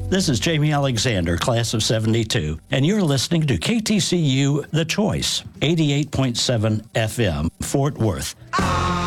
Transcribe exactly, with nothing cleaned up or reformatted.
This is Jamie Alexander, class of seventy-two, and you're listening to K T C U The Choice, eighty-eight point seven F M, Fort Worth.